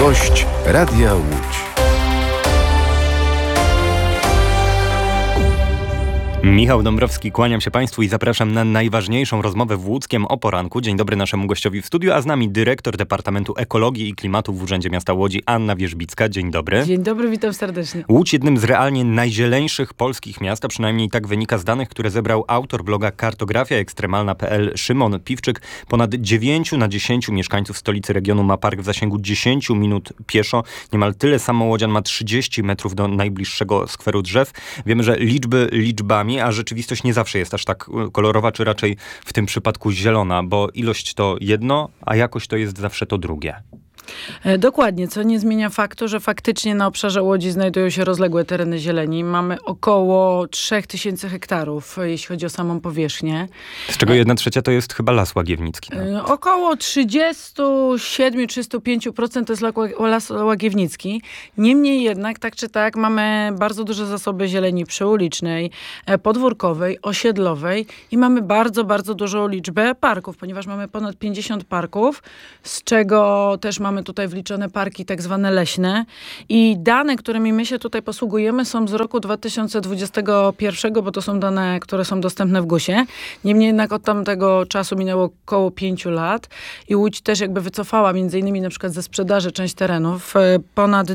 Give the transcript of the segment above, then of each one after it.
Gość Radia Łódź. Michał Dąbrowski, kłaniam się Państwu i zapraszam na najważniejszą rozmowę w Łódzkiem o poranku. Dzień dobry naszemu gościowi w studiu, a z nami dyrektor Departamentu Ekologii i Klimatu w Urzędzie Miasta Łodzi, Anna Wierzbicka. Dzień dobry. Dzień dobry, witam serdecznie. Łódź jednym z realnie najzieleńszych polskich miast, a przynajmniej tak wynika z danych, które zebrał autor bloga kartografiaekstremalna.pl Szymon Piwczyk. Ponad 9 na 10 mieszkańców stolicy regionu ma park w zasięgu 10 minut pieszo. Niemal tyle samo łodzian ma 30 metrów do najbliższego skweru drzew. Wiemy, że liczby liczbami, a rzeczywistość nie zawsze jest aż tak kolorowa, czy raczej w tym przypadku zielona, bo ilość to jedno, a jakość to jest zawsze to drugie. Dokładnie, co nie zmienia faktu, że faktycznie na obszarze Łodzi znajdują się rozległe tereny zieleni. Mamy około 3000 hektarów, jeśli chodzi o samą powierzchnię. Z czego 1/3 to jest chyba Las Łagiewnicki. Tak? Około 37-35% to jest Las Łagiewnicki. Niemniej jednak, tak czy tak, mamy bardzo duże zasoby zieleni przyulicznej, podwórkowej, osiedlowej i mamy bardzo, bardzo dużą liczbę parków, ponieważ mamy ponad 50 parków, z czego też mamy tutaj wliczone parki tak zwane leśne i dane, którymi my się tutaj posługujemy, są z roku 2021, bo to są dane, które są dostępne w GUS-ie. Niemniej jednak od tamtego czasu minęło około 5 lat i Łódź też jakby wycofała między innymi na przykład ze sprzedaży część terenów. Ponad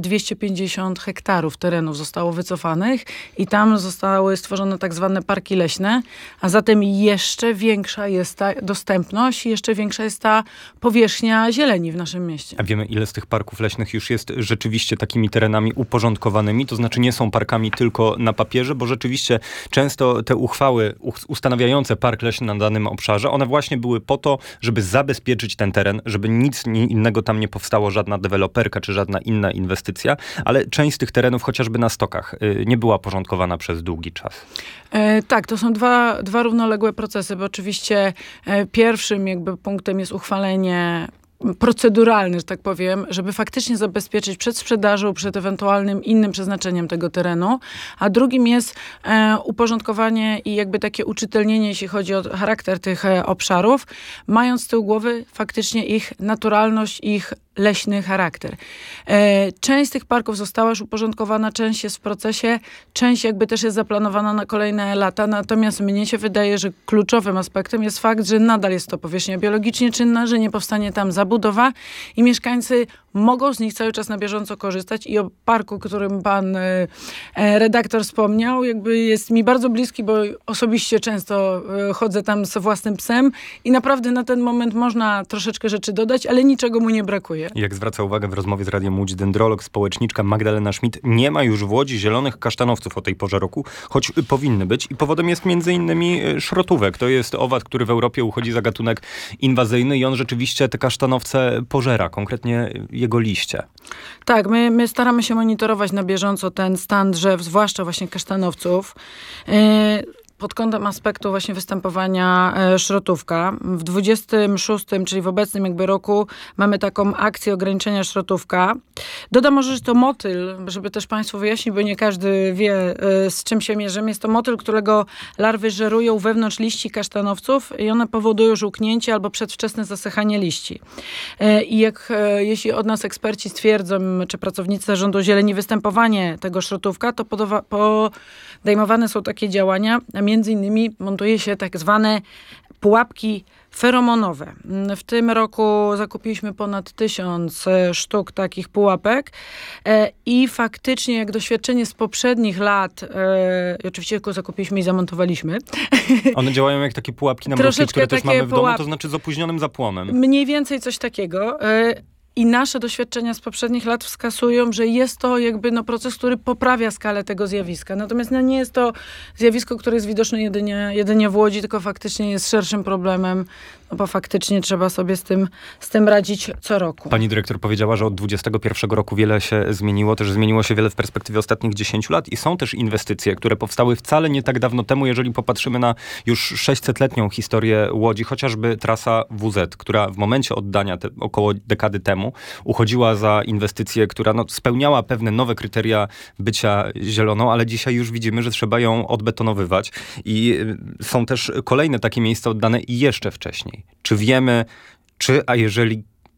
250 hektarów terenów zostało wycofanych i tam zostały stworzone tak zwane parki leśne, a zatem jeszcze większa jest ta dostępność i jeszcze większa jest ta powierzchnia zieleni w naszym mieście. A wiemy, ile z tych parków leśnych już jest rzeczywiście takimi terenami uporządkowanymi? To znaczy nie są parkami tylko na papierze, bo rzeczywiście często te uchwały ustanawiające park leśny na danym obszarze, one właśnie były po to, żeby zabezpieczyć ten teren, żeby nic innego tam nie powstało, żadna deweloperka czy żadna inna inwestycja, ale część z tych terenów, chociażby na Stokach, nie była porządkowana przez długi czas. Tak, to są dwa równoległe procesy, bo oczywiście pierwszym jakby punktem jest uchwalenie proceduralny, że tak powiem, żeby faktycznie zabezpieczyć przed sprzedażą, przed ewentualnym innym przeznaczeniem tego terenu, a drugim jest uporządkowanie i jakby takie uczytelnienie, jeśli chodzi o charakter tych obszarów, mając z tyłu głowy faktycznie ich naturalność, ich leśny charakter. Część z tych parków została już uporządkowana, część jest w procesie, część jakby też jest zaplanowana na kolejne lata, natomiast mnie się wydaje, że kluczowym aspektem jest fakt, że nadal jest to powierzchnia biologicznie czynna, że nie powstanie tam zabudowa i mieszkańcy mogą z nich cały czas na bieżąco korzystać i o parku, o którym pan redaktor wspomniał, jakby jest mi bardzo bliski, bo osobiście często chodzę tam z własnym psem i naprawdę na ten moment można troszeczkę rzeczy dodać, ale niczego mu nie brakuje. Jak zwraca uwagę w rozmowie z Radiem Łódź dendrolog, społeczniczka Magdalena Schmidt, nie ma już w Łodzi zielonych kasztanowców o tej porze roku, choć powinny być i powodem jest między innymi szrotówek. To jest owad, który w Europie uchodzi za gatunek inwazyjny i on rzeczywiście te kasztanowce pożera, konkretnie jego liście. Tak, my staramy się monitorować na bieżąco ten stan drzew, zwłaszcza właśnie kasztanowców. Pod kątem aspektu właśnie występowania szrotówka. W 26, czyli w obecnym jakby roku, mamy taką akcję ograniczenia szrotówka. Dodam może, że to motyl, żeby też Państwu wyjaśnić, bo nie każdy wie, z czym się mierzymy. Jest to motyl, którego larwy żerują wewnątrz liści kasztanowców i one powodują żółknięcie albo przedwczesne zasychanie liści. I jeśli od nas eksperci stwierdzą, czy pracownicy Zarządu Zieleni, występowanie tego szrotówka, to podejmowane są takie działania, między innymi montuje się tak zwane pułapki feromonowe. W tym roku zakupiliśmy ponad 1000 sztuk takich pułapek i faktycznie jak doświadczenie z poprzednich lat, oczywiście tylko zakupiliśmy i zamontowaliśmy. One działają jak takie pułapki na mrówki, które też mamy w domu, to znaczy z opóźnionym zapłonem. Mniej więcej coś takiego. I nasze doświadczenia z poprzednich lat wskazują, że jest to jakby proces, który poprawia skalę tego zjawiska. Natomiast nie jest to zjawisko, które jest widoczne jedynie w Łodzi, tylko faktycznie jest szerszym problemem, bo faktycznie trzeba sobie z tym radzić co roku. Pani dyrektor powiedziała, że od 2021 roku wiele się zmieniło, też zmieniło się wiele w perspektywie ostatnich 10 lat i są też inwestycje, które powstały wcale nie tak dawno temu, jeżeli popatrzymy na już 600-letnią historię Łodzi, chociażby trasa WZ, która w momencie oddania około dekady temu uchodziła za inwestycję, która spełniała pewne nowe kryteria bycia zieloną, ale dzisiaj już widzimy, że trzeba ją odbetonowywać i są też kolejne takie miejsca oddane i jeszcze wcześniej. Czy wiemy, a jeżeli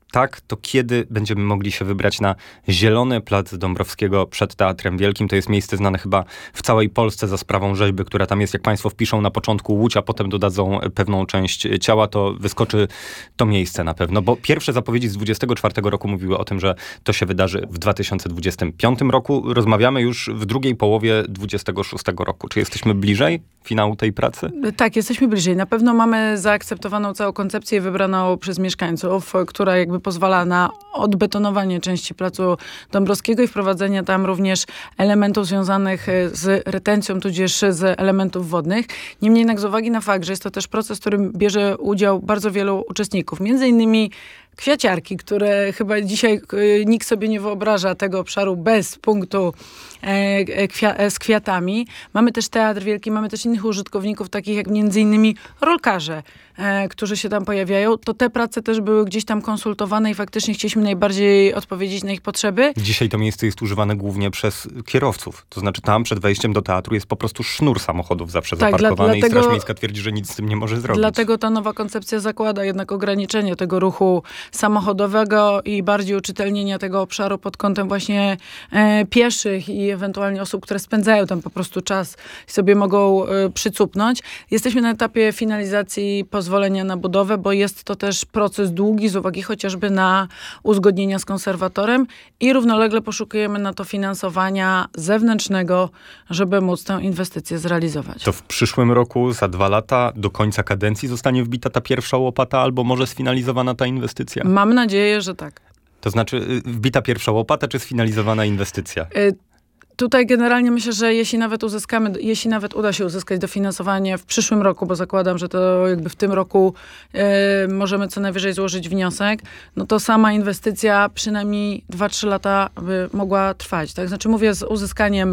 tak, to kiedy będziemy mogli się wybrać na Zielony Plac Dąbrowskiego przed Teatrem Wielkim? To jest miejsce znane chyba w całej Polsce za sprawą rzeźby, która tam jest. Jak państwo wpiszą na początku Łódź, a potem dodadzą pewną część ciała, to wyskoczy to miejsce na pewno. Bo pierwsze zapowiedzi z 2024 roku mówiły o tym, że to się wydarzy w 2025 roku. Rozmawiamy już w drugiej połowie 2026 roku. Czy jesteśmy bliżej finału tej pracy? Tak, jesteśmy bliżej. Na pewno mamy zaakceptowaną całą koncepcję wybraną przez mieszkańców, która jakby pozwala na odbetonowanie części Placu Dąbrowskiego i wprowadzenie tam również elementów związanych z retencją, tudzież z elementów wodnych. Niemniej jednak z uwagi na fakt, że jest to też proces, w którym bierze udział bardzo wielu uczestników, między innymi kwiaciarki, które chyba dzisiaj nikt sobie nie wyobraża tego obszaru bez punktu z kwiatami. Mamy też Teatr Wielki, mamy też innych użytkowników, takich jak między innymi rolkarze, którzy się tam pojawiają. To te prace też były gdzieś tam konsultowane i faktycznie chcieliśmy najbardziej odpowiedzieć na ich potrzeby. Dzisiaj to miejsce jest używane głównie przez kierowców. To znaczy tam przed wejściem do teatru jest po prostu sznur samochodów zawsze zaparkowany i Straż Miejska twierdzi, że nic z tym nie może zrobić. Dlatego ta nowa koncepcja zakłada jednak ograniczenie tego ruchu samochodowego i bardziej uczytelnienia tego obszaru pod kątem właśnie pieszych i ewentualnie osób, które spędzają tam po prostu czas i sobie mogą przycupnąć. Jesteśmy na etapie finalizacji pozwolenia na budowę, bo jest to też proces długi z uwagi chociażby na uzgodnienia z konserwatorem i równolegle poszukujemy na to finansowania zewnętrznego, żeby móc tę inwestycję zrealizować. To w przyszłym roku, za 2 lata, do końca kadencji zostanie wbita ta pierwsza łopata albo może sfinalizowana ta inwestycja? Mam nadzieję, że tak. To znaczy wbita pierwsza łopata czy sfinalizowana inwestycja? Tutaj generalnie myślę, że jeśli nawet uda się uzyskać dofinansowanie w przyszłym roku, bo zakładam, że to jakby w tym roku możemy co najwyżej złożyć wniosek, no to sama inwestycja przynajmniej 2-3 lata by mogła trwać. Tak? Znaczy mówię z uzyskaniem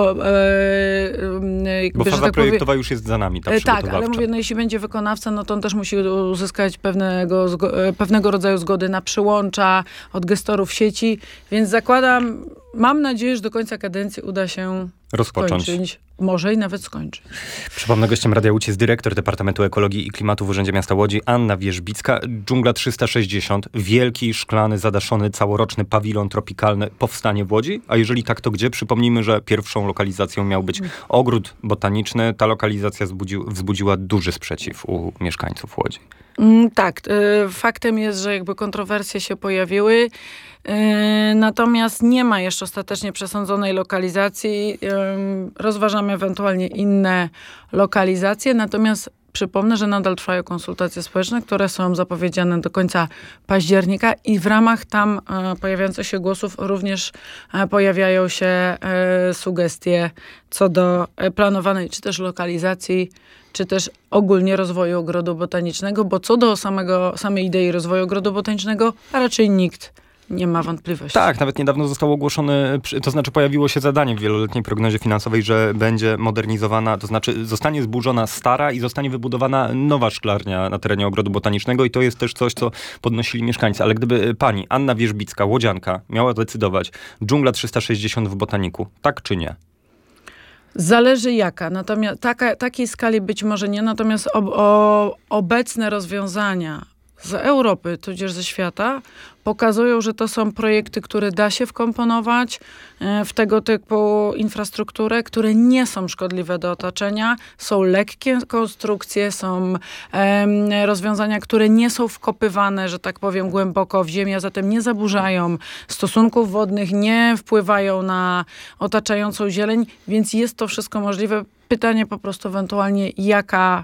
bo faza projektowa już jest za nami, ta przygotowawcza. Tak, ale mówię, no jeśli będzie wykonawca, no to on też musi uzyskać pewnego rodzaju zgody na przyłącza od gestorów sieci, więc zakładam, mam nadzieję, że do końca kadencji uda się skończyć. Może i nawet skończy. Przypomnę, gościem Radia Łódź jest dyrektor Departamentu Ekologii i Klimatu w Urzędzie Miasta Łodzi, Anna Wierzbicka. Dżungla 360, wielki, szklany, zadaszony, całoroczny pawilon tropikalny powstanie w Łodzi? A jeżeli tak, to gdzie? Przypomnijmy, że pierwszą lokalizacją miał być ogród botaniczny. Ta lokalizacja wzbudziła duży sprzeciw u mieszkańców Łodzi. Tak, faktem jest, że jakby kontrowersje się pojawiły, natomiast nie ma jeszcze ostatecznie przesądzonej lokalizacji. Rozważamy ewentualnie inne lokalizacje, natomiast przypomnę, że nadal trwają konsultacje społeczne, które są zapowiedziane do końca października i w ramach tam pojawiających się głosów również pojawiają się sugestie co do planowanej czy też lokalizacji, czy też ogólnie rozwoju ogrodu botanicznego, bo co do samej idei rozwoju ogrodu botanicznego raczej nikt nie ma wątpliwości. Tak, nawet niedawno zostało ogłoszone, to znaczy pojawiło się zadanie w wieloletniej prognozie finansowej, że będzie modernizowana, to znaczy zostanie zburzona stara i zostanie wybudowana nowa szklarnia na terenie ogrodu botanicznego i to jest też coś, co podnosili mieszkańcy. Ale gdyby pani Anna Wierzbicka, łodzianka, miała decydować, dżungla 360 w Botaniku, tak czy nie? Zależy jaka. Natomiast takiej skali być może nie, natomiast obecne rozwiązania z Europy, tudzież ze świata, pokazują, że to są projekty, które da się wkomponować w tego typu infrastrukturę, które nie są szkodliwe do otoczenia, są lekkie konstrukcje, są rozwiązania, które nie są wkopywane, że tak powiem, głęboko w ziemię, a zatem nie zaburzają stosunków wodnych, nie wpływają na otaczającą zieleń, więc jest to wszystko możliwe. Pytanie po prostu ewentualnie, jaka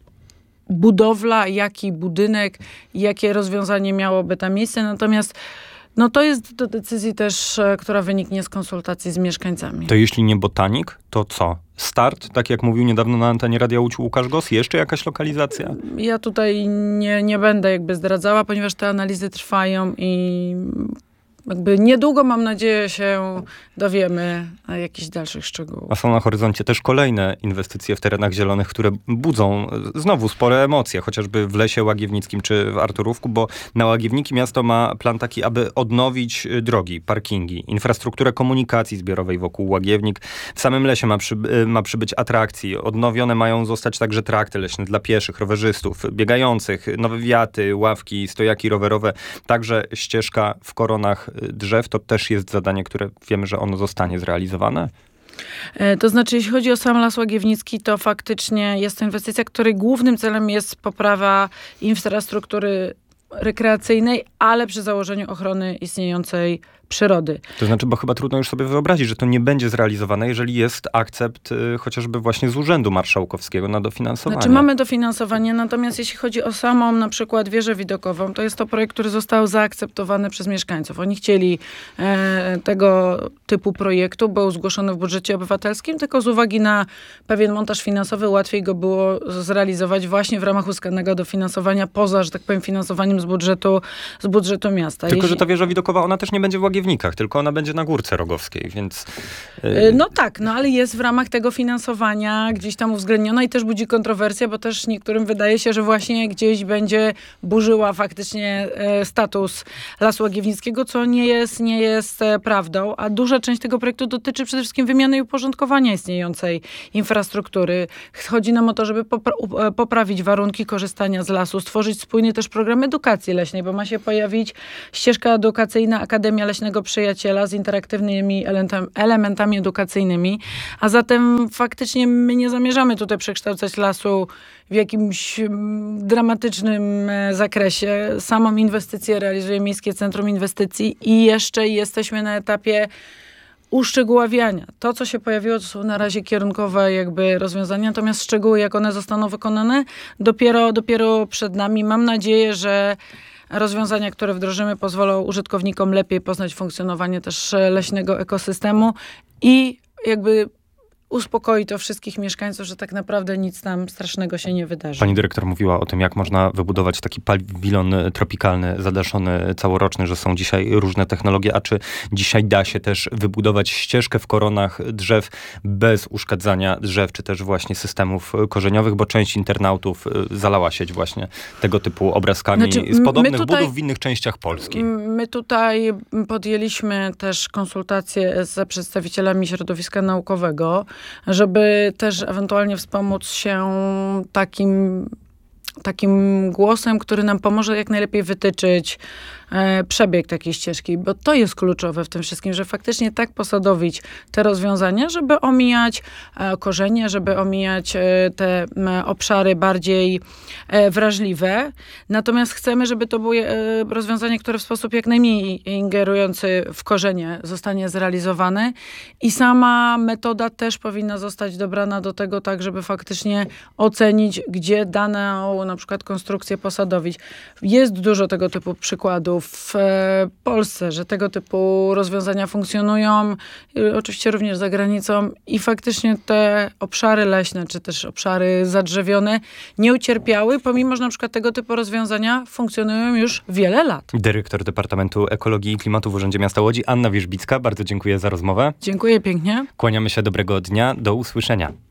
budowla, jaki budynek, jakie rozwiązanie miałoby tam miejsce. Natomiast no to jest do decyzji też, która wyniknie z konsultacji z mieszkańcami. To jeśli nie Botanik, to co? Start, tak jak mówił niedawno na antenie Radia Łódź Łukasz Gos, jeszcze jakaś lokalizacja? Ja tutaj nie będę jakby zdradzała, ponieważ te analizy trwają i jakby niedługo, mam nadzieję, się dowiemy jakichś dalszych szczegółów. A są na horyzoncie też kolejne inwestycje w terenach zielonych, które budzą znowu spore emocje, chociażby w Lesie Łagiewnickim czy w Arturówku, bo na Łagiewniki miasto ma plan taki, aby odnowić drogi, parkingi, infrastrukturę komunikacji zbiorowej wokół Łagiewnik. W samym lesie ma przybyć atrakcji. Odnowione mają zostać także trakty leśne dla pieszych, rowerzystów, biegających, nowe wiaty, ławki, stojaki rowerowe, także ścieżka w koronach drzew. To też jest zadanie, które wiemy, że ono zostanie zrealizowane. To znaczy, jeśli chodzi o sam Las Łagiewnicki, to faktycznie jest to inwestycja, której głównym celem jest poprawa infrastruktury rekreacyjnej, ale przy założeniu ochrony istniejącej przyrody. To znaczy, bo chyba trudno już sobie wyobrazić, że to nie będzie zrealizowane, jeżeli jest akcept chociażby właśnie z Urzędu Marszałkowskiego na dofinansowanie. Znaczy mamy dofinansowanie, natomiast jeśli chodzi o samą na przykład wieżę widokową, to jest to projekt, który został zaakceptowany przez mieszkańców. Oni chcieli tego typu projektu, był zgłoszony w budżecie obywatelskim, tylko z uwagi na pewien montaż finansowy łatwiej go było zrealizować właśnie w ramach uzyskanego dofinansowania poza, że tak powiem, finansowaniem z budżetu miasta. Tylko, że ta wieża widokowa, ona też nie będzie w Łagiewnikach, tylko ona będzie na Górce Rogowskiej, więc... No tak, no ale jest w ramach tego finansowania gdzieś tam uwzględniona i też budzi kontrowersję, bo też niektórym wydaje się, że właśnie gdzieś będzie burzyła faktycznie status Lasu Łagiewnickiego, co nie jest prawdą, a duża część tego projektu dotyczy przede wszystkim wymiany i uporządkowania istniejącej infrastruktury. Chodzi nam o to, żeby poprawić warunki korzystania z lasu, stworzyć spójny też program edukacji leśnej, bo ma się pojawić ścieżka edukacyjna Akademia Leśnego Przyjaciela z interaktywnymi elementami edukacyjnymi, a zatem faktycznie my nie zamierzamy tutaj przekształcać lasu w jakimś dramatycznym zakresie. Samą inwestycję realizuje Miejskie Centrum Inwestycji i jeszcze jesteśmy na etapie uszczegóławiania. To, co się pojawiło, to są na razie kierunkowe jakby rozwiązania, natomiast szczegóły, jak one zostaną wykonane, dopiero przed nami. Mam nadzieję, że rozwiązania, które wdrożymy, pozwolą użytkownikom lepiej poznać funkcjonowanie też leśnego ekosystemu i jakby uspokoi to wszystkich mieszkańców, że tak naprawdę nic tam strasznego się nie wydarzy. Pani dyrektor mówiła o tym, jak można wybudować taki pawilon tropikalny, zadaszony, całoroczny, że są dzisiaj różne technologie, a czy dzisiaj da się też wybudować ścieżkę w koronach drzew bez uszkadzania drzew, czy też właśnie systemów korzeniowych, bo część internautów zalała sieć właśnie tego typu obrazkami z podobnych budów w innych częściach Polski. My tutaj podjęliśmy też konsultacje z przedstawicielami środowiska naukowego, żeby też ewentualnie wspomóc się takim głosem, który nam pomoże jak najlepiej wytyczyć przebieg takiej ścieżki, bo to jest kluczowe w tym wszystkim, że faktycznie tak posadowić te rozwiązania, żeby omijać korzenie, żeby omijać te obszary bardziej wrażliwe. Natomiast chcemy, żeby to były rozwiązania, które w sposób jak najmniej ingerujący w korzenie zostanie zrealizowane i sama metoda też powinna zostać dobrana do tego tak, żeby faktycznie ocenić, gdzie daną na przykład konstrukcję posadowić. Jest dużo tego typu przykładów w Polsce, że tego typu rozwiązania funkcjonują, oczywiście również za granicą i faktycznie te obszary leśne, czy też obszary zadrzewione nie ucierpiały, pomimo, że na przykład tego typu rozwiązania funkcjonują już wiele lat. Dyrektor Departamentu Ekologii i Klimatu w Urzędzie Miasta Łodzi, Anna Wierzbicka. Bardzo dziękuję za rozmowę. Dziękuję pięknie. Kłaniamy się, dobrego dnia, do usłyszenia.